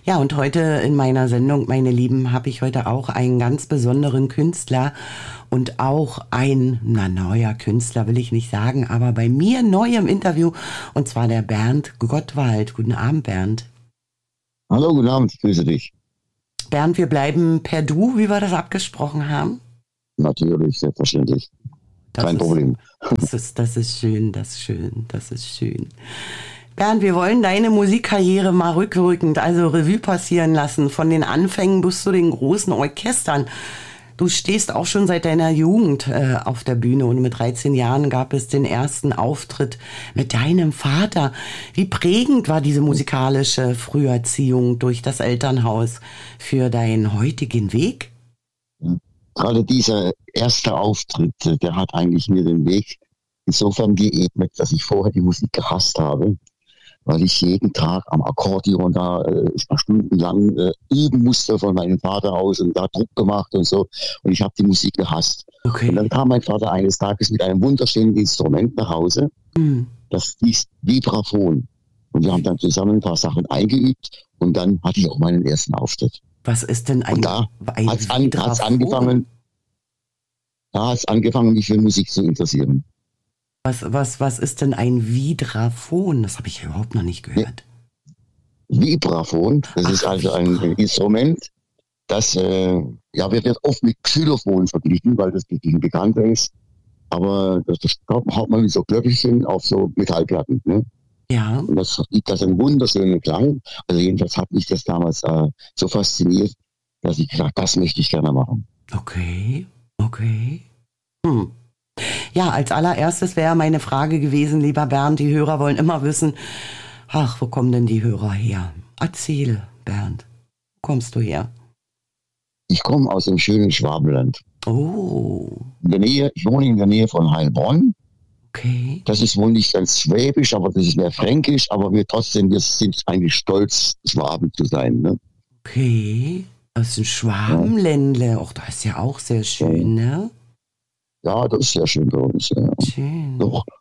Ja, und heute in meiner Sendung, meine Lieben, habe ich heute auch einen ganz besonderen Künstler und auch neuer Künstler will ich nicht sagen, aber bei mir neu im Interview, und zwar der Bernd Gottwald. Guten Abend, Bernd. Hallo, guten Abend, ich grüße dich. Bernd, wir bleiben per Du, wie wir das abgesprochen haben. Natürlich, selbstverständlich. Das Kein ist, Problem. das ist schön, das ist schön, das ist schön. Bernd, wir wollen deine Musikkarriere mal rückwirkend, also Revue passieren lassen, von den Anfängen bis zu den großen Orchestern. Du stehst auch schon seit deiner Jugend auf der Bühne und mit 13 Jahren gab es den ersten Auftritt mit deinem Vater. Wie prägend war diese musikalische Früherziehung durch das Elternhaus für deinen heutigen Weg? Gerade dieser erste Auftritt, der hat eigentlich mir den Weg insofern geebnet, dass ich vorher die Musik gehasst habe, weil ich jeden Tag am Akkordeon da stundenlang üben musste von meinem Vater aus und da Druck gemacht und so. Und ich habe die Musik gehasst. Und dann Okay. kam mein Vater eines Tages mit einem wunderschönen Instrument nach Hause. Hm. Das hieß Vibraphon. Und wir haben dann zusammen ein paar Sachen eingeübt und dann hatte ich auch meinen ersten Auftritt. Was ist denn Und da ein hat's Vibraphon? angefangen, mich für Musik zu interessieren. Was ist denn ein Vibraphon? Das habe ich ja überhaupt noch nicht Ne, gehört. Vibraphon, das ist Ach, also ein Vibra. Instrument, das wird oft mit Xylophon verglichen, weil das viel bekannter ist. Aber das hat man mit so Glöckchen auf so Metallplatten. Ne? Ja, Und das gibt das einen wunderschönen Klang. Also jedenfalls hat mich das damals so fasziniert, dass ich gesagt, das möchte ich gerne machen. okay, okay. Hm. Ja, als allererstes wäre meine Frage gewesen, lieber Bernd, die Hörer wollen immer wissen, ach, wo kommen denn die Hörer her? Erzähle, Bernd, wo kommst du her? Ich komme aus dem schönen Schwabenland. Oh, Ich wohne in der Nähe von Heilbronn. okay, Das ist wohl nicht ganz schwäbisch, aber das ist mehr fränkisch, aber wir sind eigentlich stolz, Schwaben zu sein. Ne? okay. Das ist ein Ja, Schwabenländle. Och, das ist ja auch sehr ja. schön, ne? Ja, das ist sehr schön bei uns. Ja. Schön. Doch.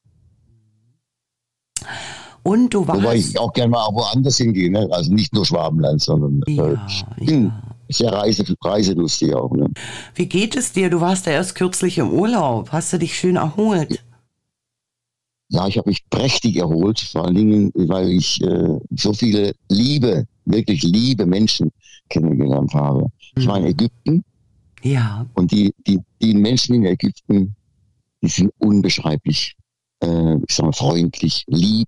Und du Wobei ich warst, auch gerne mal woanders hingehe. Ne? Also nicht nur Schwabenland, sondern ich ja, bin ja. sehr reiselustig auch. Ne? Wie geht es dir? Du warst ja erst kürzlich im Urlaub. Hast du dich schön erholt? Ja, ich habe mich prächtig erholt, vor allen Dingen, weil ich so viele wirklich liebe Menschen kennengelernt habe. Ich war in Hm. Ägypten Ja. und die Menschen in Ägypten, die sind unbeschreiblich, ich sag mal, freundlich, lieb.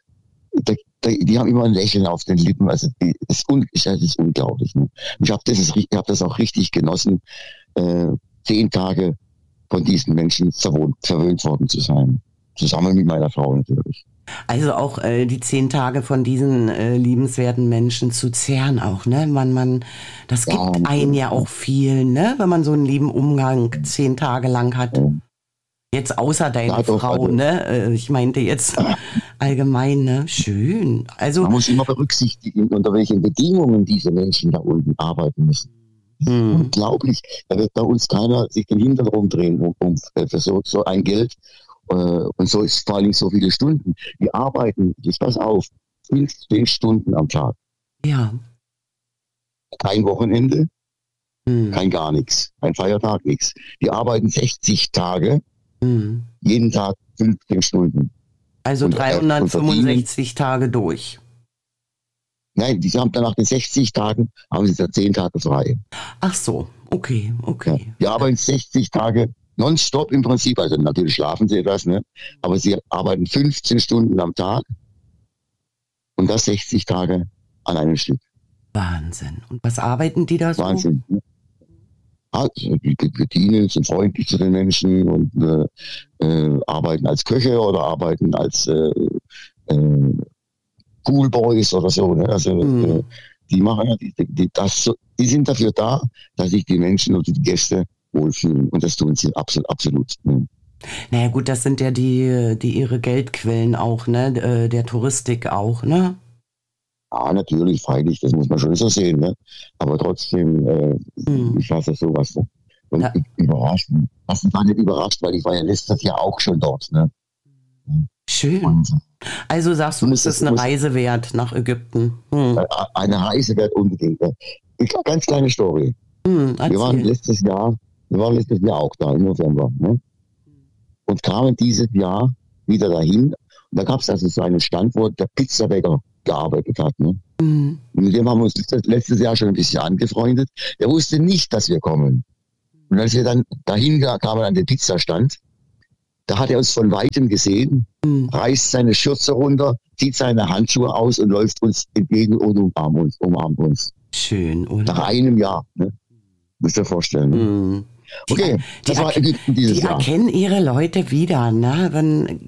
Die haben immer ein Lächeln auf den Lippen. Also das ist unglaublich. Ne? Ich hab das auch richtig genossen, 10 Tage von diesen Menschen verwöhnt worden zu sein. Zusammen mit meiner Frau natürlich. Also auch die 10 Tage von diesen liebenswerten Menschen zu zehren auch, ne? Das Ja, gibt einen natürlich. ja auch viel, ne? Wenn man so einen lieben Umgang 10 Tage lang hat. Ja, Jetzt außer deine ja, doch, Frau, also ne? Ich meinte jetzt allgemein, ne? Schön. Also, man muss immer berücksichtigen, unter welchen Bedingungen diese Menschen da unten arbeiten müssen. Das ist hm, unglaublich. Da wird bei uns keiner sich den Hintern rumdrehen für so ein Geld. Und so ist vor allem so viele Stunden. Die arbeiten, jetzt pass auf, 15 Stunden am Tag. ja, Kein Wochenende, hm, kein gar nichts. Kein Feiertag, nichts. Die arbeiten 60 Tage, hm. jeden Tag 15 Stunden. Also Und verdienen. 365 Tage durch. Nein, die haben dann nach den 60 Tagen, haben sie da 10 Tage frei. Ach so, okay, Ja. okay. Die arbeiten 60 Tage nonstop im Prinzip, also natürlich schlafen sie etwas, ne? Aber sie arbeiten 15 Stunden am Tag und das 60 Tage an einem Stück. Wahnsinn. Und was arbeiten die da so? Wahnsinn. Ne? Also, die bedienen, sind freundlich zu den Menschen und arbeiten als Köche oder arbeiten als äh, Poolboys oder so. Ne? Also Hm. die machen ja die sind dafür da, dass sich die Menschen oder die Gäste wohlfühlen. Und das tun sie absolut, absolut. Ne? Naja gut, das sind ja die ihre Geldquellen auch, ne? Der Touristik auch, ne? Ja, natürlich, freilich, das muss man schon so sehen. Ne? Aber trotzdem, Hm. ich lasse sowas. Ne? Und Ja, überrascht. Was ich war nicht überrascht, weil ich war ja letztes Jahr auch schon dort. Ne? schön. Und Also sagst du, ist es eine Reise wert nach Ägypten? Eine Reise wert unbedingt. Ich habe ganz kleine Story. Wir waren letztes Jahr auch da im November. Ne? Und kamen dieses Jahr wieder dahin. Und da gab es also so einen Stand, wo der Pizzabäcker gearbeitet hat. Ne? Mit dem haben wir uns letztes Jahr schon ein bisschen angefreundet. Der wusste nicht, dass wir kommen. Und als wir dann dahin kamen an den Pizzastand, da hat er uns von Weitem gesehen, reißt seine Schürze runter, zieht seine Handschuhe aus und läuft uns entgegen und umarmt uns. Schön, oder? Nach einem Jahr. Ne? Musst du dir vorstellen. Ne? Okay, das war Ägypten dieses Jahr. Die erkennen ihre Leute wieder, ne? Wenn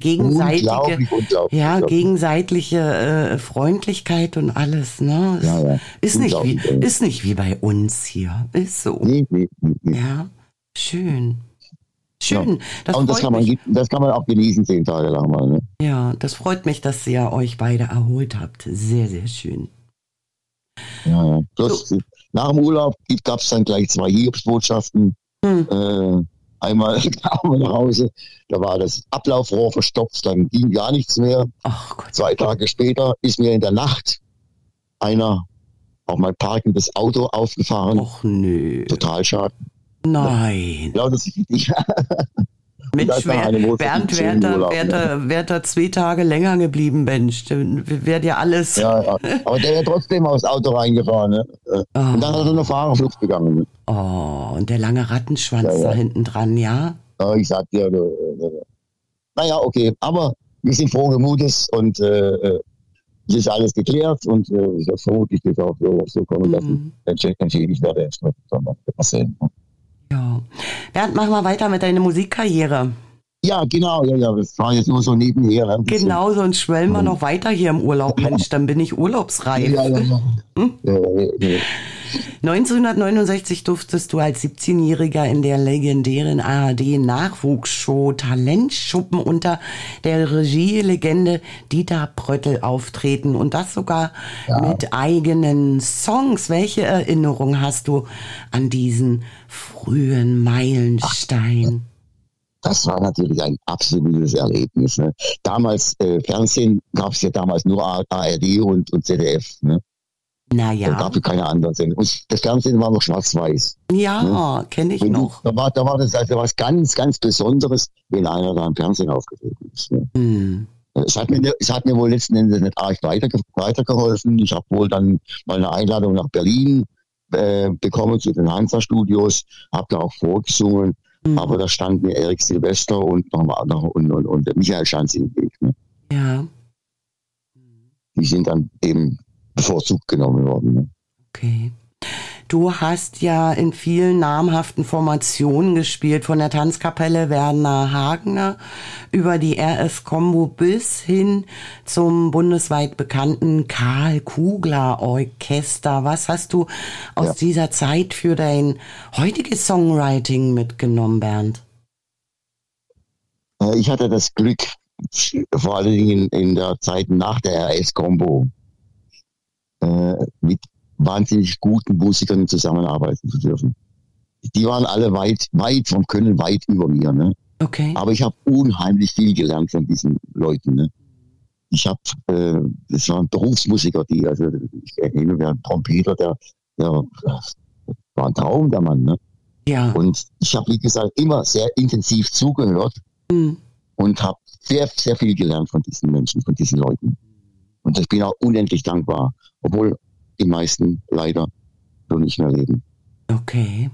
gegenseitige Freundlichkeit und alles, ne? Ja. Ist nicht wie bei uns hier. Ist so. Nee. Ja, schön. Schön. Ja. Und das kann man auch genießen 10 Tage lang mal. Ne? Ja, das freut mich, dass ihr euch beide erholt habt. Sehr, sehr schön. Ja. Nach dem Urlaub gab es dann gleich 2 Hiobsbotschaften. Einmal kamen wir nach Hause, da war das Ablaufrohr verstopft, dann ging gar nichts mehr. Ach Gott. 2 Tage später ist mir in der Nacht einer auf mein parkendes Auto aufgefahren. Och nö. Total schade. Nein. Ja, das ist nicht. Mensch, wäre da 2 Tage länger geblieben, Mensch, wäre dir alles. Ja, aber der wäre trotzdem aufs Auto reingefahren. Ne? Und dann hat er eine Fahrerflucht gegangen. Ne? Oh, und der lange Rattenschwanz da hinten dran, ja? Ja, ich sag dir, naja, okay, aber wir sind frohen Mutes und es ist alles geklärt und das vermutlich wird auch so kommen lassen. Entschädigt werde erst noch passieren. Ja. Bernd, mach mal weiter mit deiner Musikkarriere. Ja, genau, das war jetzt nur so nebenher. Ne? Genau, sonst schwellen wir noch weiter hier im Urlaub, Mensch, dann bin ich urlaubsreif. Ja. 1969 durftest du als 17-Jähriger in der legendären ARD-Nachwuchsshow Talentschuppen unter der Regielegende Dieter Pröttl auftreten und das sogar mit eigenen Songs. Welche Erinnerung hast du an diesen frühen Meilenstein? Das war natürlich ein absolutes Erlebnis. Ne? Damals, Fernsehen gab es ja damals nur ARD und ZDF. Ne? Naja. Da gab es keine anderen Sendungen. Und das Fernsehen war noch schwarz-weiß. Ja, ne? Kenne ich noch. Da war das also was ganz, ganz Besonderes, wenn einer da im Fernsehen aufgetreten ist. Ne? Es hat mir wohl letzten Endes nicht arg weitergeholfen. Ich habe wohl dann mal eine Einladung nach Berlin bekommen zu den Hansa-Studios, habe da auch vorgesungen. Aber da stand mir Erik Silvester und der Michael Schanz im Weg. Ne? Ja. Die sind dann eben bevorzugt genommen worden. Ne? Okay. Du hast ja in vielen namhaften Formationen gespielt, von der Tanzkapelle Werner Hagner über die RS Combo bis hin zum bundesweit bekannten Karl Kugler Orchester. Was hast du aus dieser Zeit für dein heutiges Songwriting mitgenommen, Bernd? Ich hatte das Glück, vor allen Dingen in der Zeit nach der RS Combo, mit wahnsinnig guten Musikern zusammenarbeiten zu dürfen. Die waren alle weit vom Können weit über mir. Ne? Okay. Aber ich habe unheimlich viel gelernt von diesen Leuten. Ne? Das waren Berufsmusiker, ich erinnere mich an Trompeter, der war ein Traum, der Mann. Ne? Ja. Und ich habe, wie gesagt, immer sehr intensiv zugehört und habe sehr, sehr viel gelernt von diesen Menschen, von diesen Leuten. Und ich bin auch unendlich dankbar, obwohl die meisten leider so nicht mehr leben. Okay.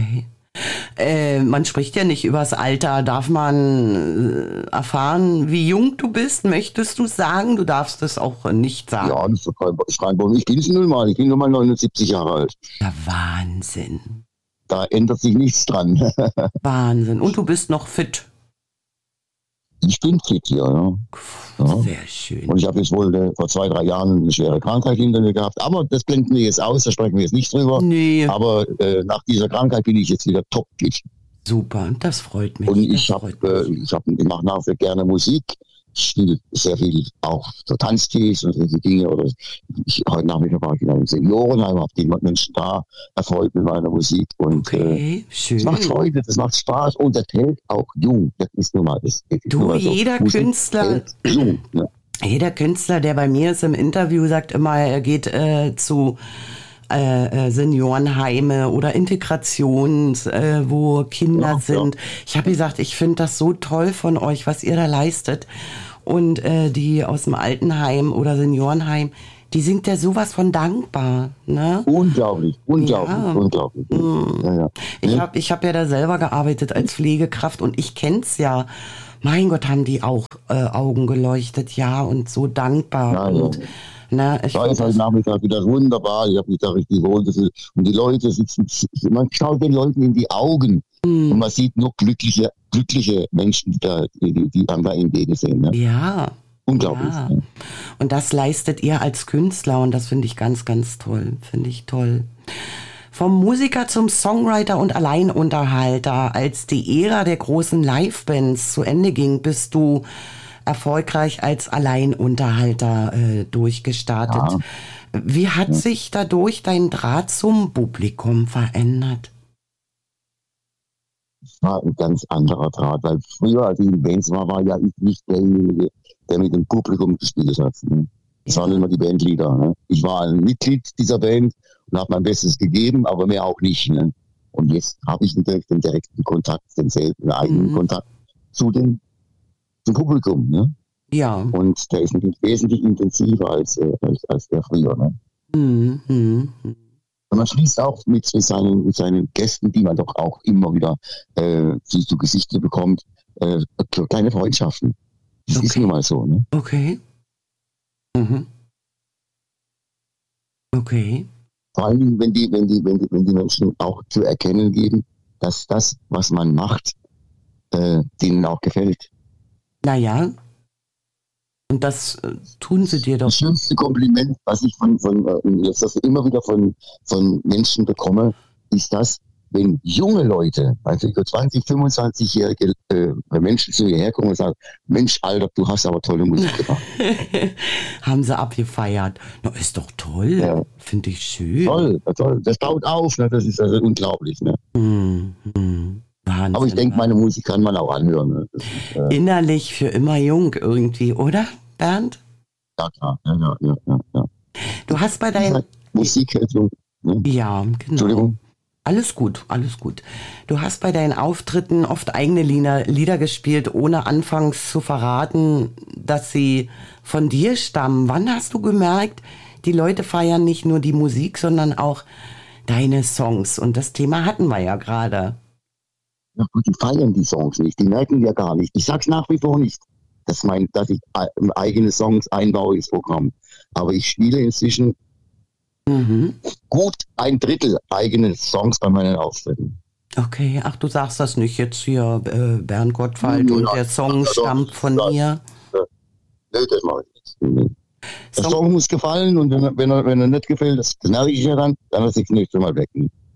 Man spricht ja nicht übers Alter. Darf man erfahren, wie jung du bist? Möchtest du sagen? Du darfst es auch nicht sagen. Ja, das ist kein Problem. Ich bin es nun mal. Ich bin nun mal 79 Jahre alt. Ja, Wahnsinn. Da ändert sich nichts dran. Wahnsinn. Und du bist noch fit? Ich bin fit, ja. Sehr schön. Und ich habe jetzt wohl vor 2-3 Jahren eine schwere Krankheit hinter mir gehabt. Aber das blenden wir jetzt aus, da sprechen wir jetzt nicht drüber. Nee. Aber nach dieser Krankheit bin ich jetzt wieder topfit. Super, das freut mich. Und ich mache nach wie vor gerne Musik. Ich spiele sehr viel auch so Tanztees und solche Dinge. Oder heute Nachmittag war ich in einem Seniorenheim, habe die Menschen da erfreut mit meiner Musik. Und schön. Es macht Freude, das macht Spaß und das hält auch jung. Das ist nun mal das. Du, jeder Musik Künstler. hält jung, ne? Jeder Künstler, der bei mir ist im Interview, sagt immer, er geht zu Seniorenheime oder Integrations, wo Kinder sind. Ich habe gesagt, ich finde das so toll von euch, was ihr da leistet. Und die aus dem Altenheim oder Seniorenheim, die sind ja sowas von dankbar. Ne? Unglaublich. Ja. Ja. Ich hab ja da selber gearbeitet als Pflegekraft und ich kenn's ja. Mein Gott, haben die auch Augen geleuchtet, ja, und so dankbar. Ja. Und na, ich Da ist heute Nachmittag wieder wunderbar, ich habe mich da richtig wohlgefühlt. Und die Leute sitzen, man schaut den Leuten in die Augen und man sieht nur glückliche Menschen, die einem da entgegensehen. Ne? ja. Unglaublich. Ja. Ne? Und das leistet ihr als Künstler und das finde ich ganz, ganz toll. Finde ich toll. Vom Musiker zum Songwriter und Alleinunterhalter. Als die Ära der großen Livebands zu Ende ging, bist du erfolgreich als Alleinunterhalter durchgestartet. Ja. Wie hat sich dadurch dein Draht zum Publikum verändert? Das war ein ganz anderer Draht, weil früher, als ich in Bands war ja ich nicht derjenige, der mit dem Publikum gespielt hat. Ne? Das waren immer die Bandleader. Ne? Ich war ein Mitglied dieser Band und habe mein Bestes gegeben, aber mehr auch nicht. Ne? Und jetzt habe ich natürlich den direkten Kontakt, den selben eigenen Kontakt zum Publikum. Ne? Ja. Und der ist natürlich wesentlich intensiver als der früher. Ne? Und man schließt auch mit seinen Gästen, die man doch auch immer wieder zu Gesichte bekommt, kleine Freundschaften. Das ist nun mal so. Ne? Okay. Okay. Vor allem, wenn die Menschen auch zu erkennen geben, dass das, was man macht, denen auch gefällt. Naja. Und das tun sie dir doch. Das schönste Kompliment, was ich immer wieder von Menschen bekomme, ist das, wenn junge Leute, also 20, 25-jährige Menschen zu mir herkommen und sagen, Mensch, Alter, du hast aber tolle Musik gemacht. Haben sie abgefeiert. Na, ist doch toll. Ja. Finde ich schön. Toll. Das baut auf, ne? Das ist also unglaublich. Ne? Wahnsinn. Aber ich denke, meine Musik kann man auch anhören. Ne? Das ist, innerlich für immer jung irgendwie, oder, Bernd? ja, klar. Ja. Du hast bei deinen... Musik, also, ne? Ja, genau. Entschuldigung. Alles gut. Du hast bei deinen Auftritten oft eigene Lieder gespielt, ohne anfangs zu verraten, dass sie von dir stammen. Wann hast du gemerkt, die Leute feiern nicht nur die Musik, sondern auch deine Songs? Und das Thema hatten wir ja gerade. Ja gut, die feiern die Songs nicht, die merken ja gar nicht. Ich sag's nach wie vor nicht, dass ich eigene Songs einbaue ins Programm. Aber ich spiele inzwischen gut 1/3 eigene Songs bei meinen Auftritten. Okay, ach, du sagst das nicht jetzt hier, Bernd Gottwald, und der Song stammt von mir. Nee, das mache ich nicht. Der Song muss gefallen und wenn er nicht gefällt, das merke ich ja dann lasse ich das nächste Mal weg.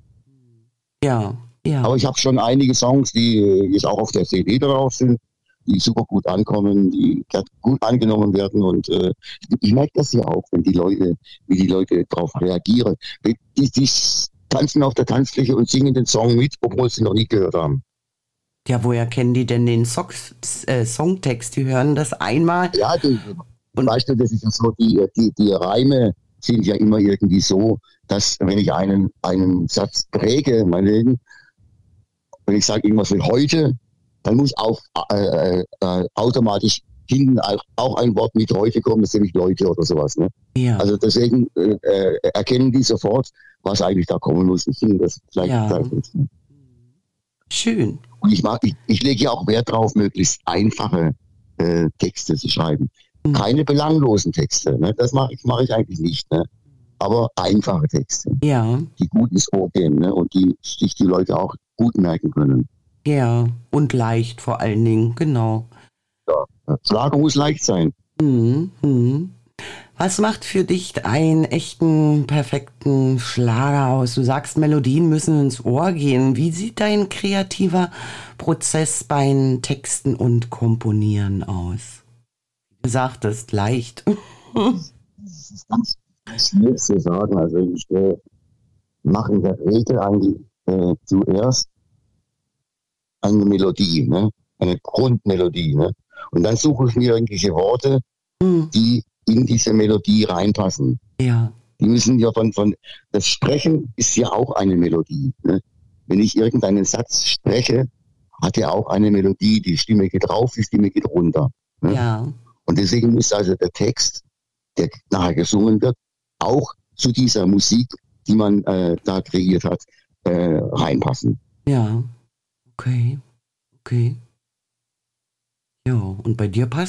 Ja. Aber ich habe schon einige Songs, die jetzt auch auf der CD drauf sind, die super gut ankommen, die gut angenommen werden und ich merke das ja auch, wie die Leute darauf reagieren. Die tanzen auf der Tanzfläche und singen den Song mit, obwohl sie noch nie gehört haben. Ja, woher kennen die denn den Songtext? Die hören das einmal. Ja, zum Beispiel, das ist ja so, die Reime sind ja immer irgendwie so, dass wenn ich einen Satz präge, meinetwegen, wenn ich sage irgendwas wie heute, dann muss auch automatisch hinten auch ein Wort mit heute kommen, das ist nämlich Leute oder sowas. Ne? Ja. Also deswegen erkennen die sofort, was eigentlich da kommen muss. Ich finde das vielleicht ne? Schön. Und ich lege ja auch Wert drauf, möglichst einfache Texte zu schreiben. Keine belanglosen Texte. Ne? Das mache ich eigentlich nicht. Ne? Aber einfache Texte. Ja. Die gut ins Ohr gehen, ne? Und die sich die Leute auch gut merken können. Ja, und leicht vor allen Dingen, genau. Ja. Schlager muss leicht sein. Was macht für dich einen echten, perfekten Schlager aus? Du sagst, Melodien müssen ins Ohr gehen. Wie sieht dein kreativer Prozess beim Texten und Komponieren aus? Du sagtest, leicht. Das ist ganz schwierig zu sagen. Also ich mache in der Regel eigentlich zuerst eine Melodie, ne? Eine Grundmelodie. Ne? Und dann suche ich mir irgendwelche Worte, die in diese Melodie reinpassen. Ja. Die müssen ja das Sprechen ist ja auch eine Melodie. Ne? Wenn ich irgendeinen Satz spreche, hat er auch eine Melodie. Die Stimme geht rauf, die Stimme geht runter. Ne? Ja. Und deswegen muss also der Text, der nachher gesungen wird, auch zu dieser Musik, die man da kreiert hat, reinpassen. Ja. Okay. Ja, und bei dir passt